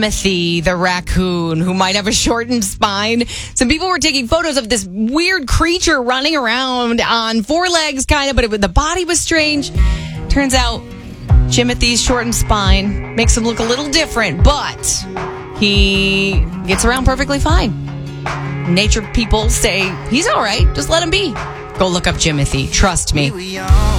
Timothy, the raccoon, who might have a shortened spine. Some people were taking photos of this weird creature running around on four legs, kind of, but the body was strange. Turns out, Timothy's shortened spine makes him look a little different, but he gets around perfectly fine. Nature people say he's all right. Just let him be. Go look up Timothy. Trust me.